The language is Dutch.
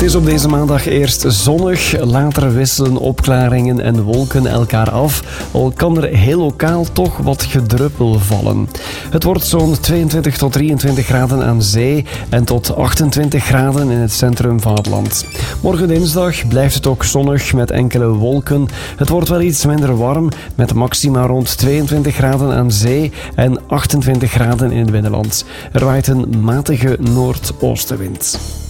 is op deze maandag eerst zonnig, later wisselen opklaringen en wolken elkaar af, al kan er heel lokaal toch wat gedruppel vallen. Het wordt zo'n 22 tot 23 graden aan zee en tot 28 graden in het centrum van het land. Morgen dinsdag blijft het ook zonnig met enkele wolken. Het wordt wel iets minder warm met maxima rond 22 graden aan zee en 28 graden in het binnenland. Er waait een matige noordoostenwind.